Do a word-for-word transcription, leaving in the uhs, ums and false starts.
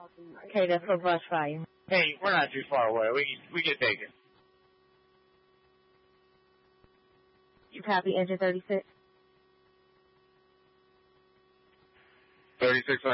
Okay, that's for brush fire. Hey, we're not too far away. We can, we can take it. You copy engine thirty-six? thirty-six